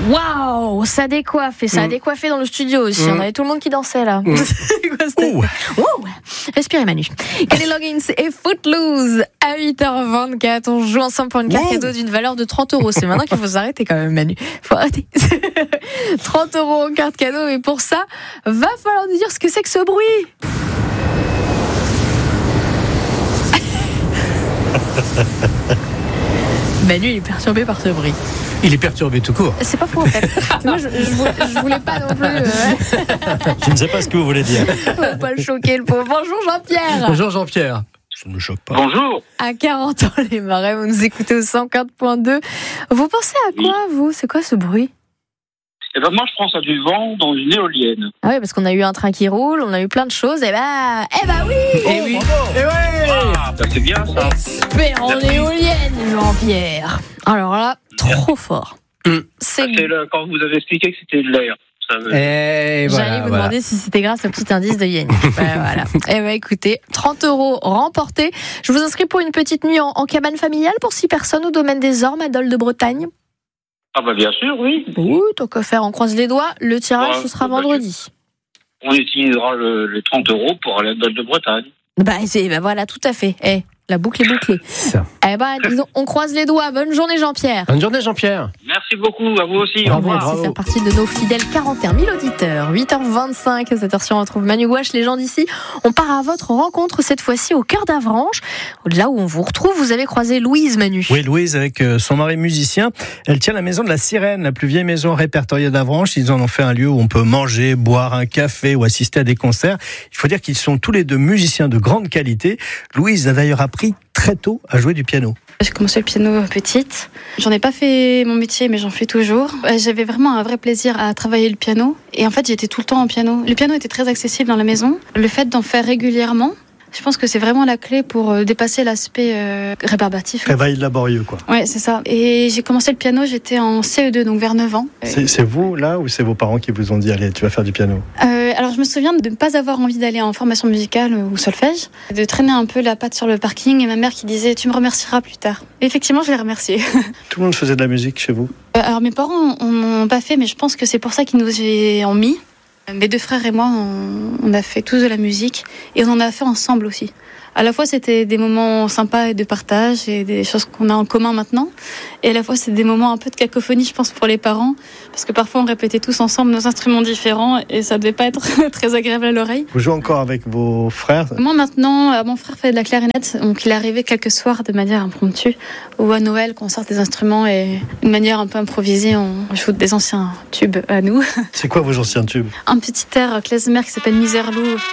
Waouh, ça décoiffe et ça a décoiffé dans le studio aussi. On avait tout le monde qui dansait là. Wow. Respirez Manu. Kenny Loggins et Footloose à 8h24. On joue ensemble pour une carte cadeau d'une valeur de 30€. C'est maintenant qu'il faut s'arrêter quand même Manu. Faut arrêter. 30€ en carte cadeau et pour ça, va falloir nous dire ce que c'est que ce bruit. Manu il est perturbé par ce bruit. Il est perturbé tout court. C'est pas faux en fait. Moi je voulais pas non plus. Je ne sais pas ce que vous voulez dire. On va pas le choquer le pauvre. Bonjour Jean-Pierre. Bonjour Jean-Pierre. Ça ne me choque pas. Bonjour. À 40 ans les Marais, vous nous écoutez au 104.2. Vous pensez à quoi vous ? C'est quoi ce bruit ? Eh ben moi je prends ça du vent dans une éolienne. Ah oui, parce qu'on a eu un train qui roule, on a eu plein de choses. Et bah oui. Et oui. Et ouais. Ah, bah c'est bien ça. Expert en éolienne, Jean-Pierre. Alors là, trop fort. C'est quand vous avez expliqué que c'était de l'air. Et J'allais vous demander si c'était grâce au petit indice de Yannick. Voilà. Eh ben écoutez, 30€ remportés. Je vous inscris pour une petite nuit en cabane familiale pour 6 personnes au domaine des Ormes à Dole de Bretagne. Ah bah bien sûr, oui. Oui, tant qu'à faire, on croise les doigts. Le tirage, ce sera vendredi. On utilisera les 30€ pour aller à Dole de Bretagne. Voilà, tout à fait. La boucle est bouclée. Ça. Disons, on croise les doigts. Bonne journée, Jean-Pierre. Bonne journée, Jean-Pierre. Merci beaucoup, à vous aussi. Bravo, Au revoir. Merci de faire partie de nos fidèles 41 000 auditeurs. 8h25, à cette heure-ci, on retrouve Manu Gouache, les gens d'ici. On part à votre rencontre, cette fois-ci, au cœur d'Avranches. Là où on vous retrouve, vous avez croisé Louise, Manu. Oui, Louise, avec son mari musicien, elle tient la maison de la Sirène, la plus vieille maison répertoriée d'Avranches. Ils en ont fait un lieu où on peut manger, boire un café ou assister à des concerts. Il faut dire qu'ils sont tous les deux musiciens de grande qualité. Louise a d'ailleurs appris très tôt à jouer du piano. J'ai commencé le piano petite. J'en ai pas fait mon métier, mais j'en fais toujours. J'avais vraiment un vrai plaisir à travailler le piano. Et en fait, j'étais tout le temps en piano. Le piano était très accessible dans la maison. Le fait d'en faire régulièrement, je pense que c'est vraiment la clé pour dépasser l'aspect rébarbatif. Travail laborieux, quoi. Ouais, c'est ça. Et j'ai commencé le piano, j'étais en CE2, donc vers 9 ans. C'est vous, là, ou c'est vos parents qui vous ont dit « Allez, tu vas faire du piano » Alors, je me souviens de ne pas avoir envie d'aller en formation musicale ou solfège, de traîner un peu la patte sur le parking et ma mère qui disait « Tu me remercieras plus tard ». Et effectivement, je l'ai remercié. Tout le monde faisait de la musique chez vous ? Alors, mes parents n'ont pas fait, mais je pense que c'est pour ça qu'ils nous y ont mis. Mes 2 frères et moi, on a fait tous de la musique et on en a fait ensemble aussi. À la fois, c'était des moments sympas et de partage et des choses qu'on a en commun maintenant. Et à la fois, c'est des moments un peu de cacophonie, je pense, pour les parents. Parce que parfois, on répétait tous ensemble nos instruments différents et ça devait pas être très agréable à l'oreille. Vous jouez encore avec vos frères ? Moi, maintenant, mon frère fait de la clarinette. Donc, il est arrivé quelques soirs de manière impromptue. Ou à Noël, qu'on sorte des instruments et d'une manière un peu improvisée, on joue des anciens tubes à nous. C'est quoi vos anciens tubes ? Un petit air klezmer qui s'appelle Miserlou.